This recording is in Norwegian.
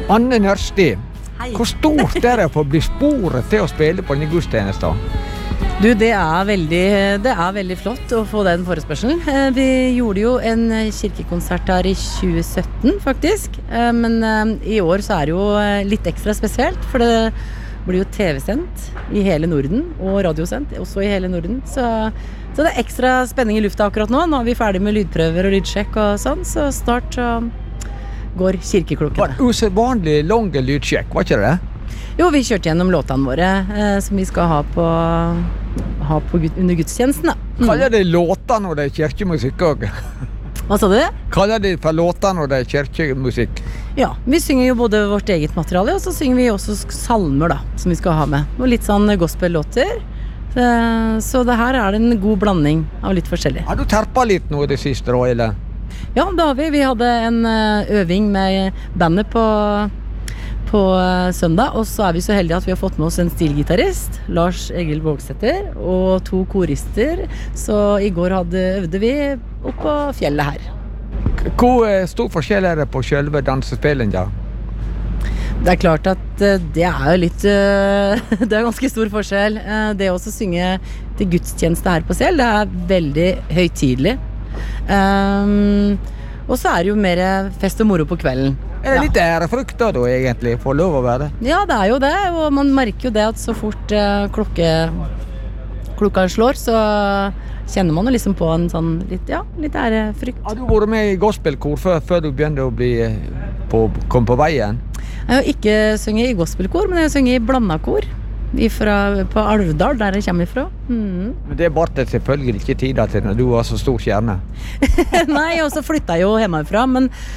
Anne Nørsti, Hei. hvor stort det å få bli sporet til å spille på denne gudstjenesten? Du, det er veldig flott å få den forespørselen. Vi gjorde jo en kirkekonsert her i 2017 faktisk, men i år så er det jo litt ekstra spesielt, for det blir jo TV-sendt i hele Norden, og radiosendt også i hele Norden, så det er ekstra spenning i lufta akkurat nå. Nå er vi ferdig med lydprøver og lydsjekk og sånn, så snart så går kirkeklokkene. Usedvanlig lang lydsjekk, var ikke det? Jo, vi kjørte gjennom låtene våre, som vi skal ha på under gudstjenesten, da. Kaller de låter når det er kirkemusikk også? Hva sa du? Kaller de for låter når det er kirkemusikk? Ja, vi synger jo både vårt eget materiale, og så synger vi også salmer, da, som vi skal ha med. Og litt sånn gospel-låter. Så det her er en god blanding av litt forskjellig. Har du terpet litt nå i det siste, da, eller? Ja, det har vi. Vi hadde en øving med bandet på søndag, og så er vi så heldige at vi har fått med oss en stilgitarist, Lars Egil Vågsæter, og 2 korister, så i går øvde vi opp på fjellet her. Hvor stor forskjell er det på selve dansespillingen? Det er klart at det er jo litt det er ganske stor forskjell. Det å synge til gudstjeneste her på Sel, det er veldig høytidelig. Og så er det jo mer fest og moro på kvelden. Er det litt ærefrykt da, egentlig, for lov å være det? Ja, det er jo det, og man merker jo det at så fort klokka slår, så kjenner man jo liksom på en sånn litt ærefrykt. Har du vært med i gospelkor før du begynte å komme på veien? Jeg har ikke sunget i gospelkor, men jeg har sunget i blandakor på Alvdal, der jeg kommer ifra. Men det bar det selvfølgelig ikke tid til når du var så stor stjerne. Nei, og så flyttet jeg jo hjemmefra, men